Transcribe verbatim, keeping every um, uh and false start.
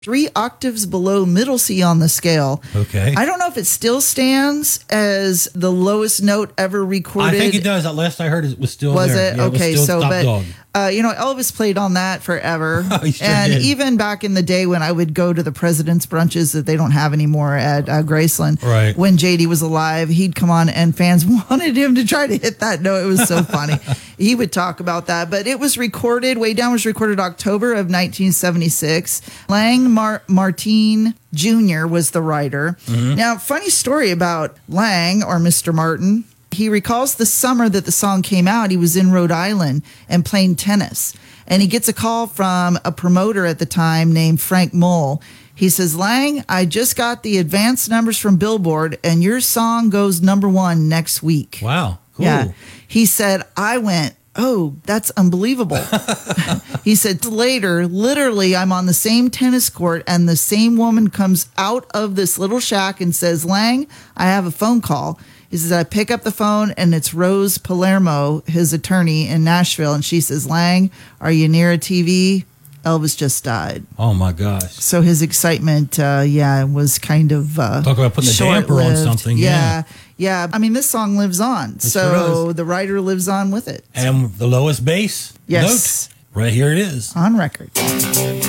three octaves below middle C on the scale. Okay. I don't know if it still stands as the lowest note ever recorded. I think it does. At last I heard it was still was there. it? Yeah, okay, it was still so top but dog. Uh, you know, Elvis played on that forever. Oh, he sure and did. even back in the day when I would go to the president's brunches that they don't have anymore at uh, Graceland, right. when J D was alive, he'd come on and fans wanted him to try to hit that note. It was so funny. He would talk about that. But it was recorded, Way Down was recorded October of nineteen seventy-six. Lang Mar- Martin Junior was the writer. Mm-hmm. Now, funny story about Lang, or Mister Martin. He recalls the summer that the song came out. He was in Rhode Island and playing tennis. And he gets a call from a promoter at the time named Frank Mull. He says, Lang, I just got the advance numbers from Billboard, and your song goes number one next week. Wow. Cool. Yeah. He said, I went, oh, that's unbelievable. He said, later, literally, I'm on the same tennis court, and the same woman comes out of this little shack and says, Lang, I have a phone call. He says, I pick up the phone, and it's Rose Palermo, his attorney in Nashville. And she says, Lang, are you near a T V? Elvis just died. Oh, my gosh. So his excitement, uh, yeah, was kind of uh, Talk about putting a damper on something. Yeah, yeah. I mean, this song lives on. It so sure the writer lives on with it. And the lowest bass Yes. note, right here it is. On record.